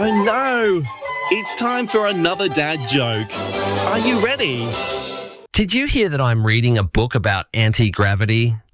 Oh no! It's time for another dad joke. Are you ready? Did you hear that I'm reading a book about anti-gravity?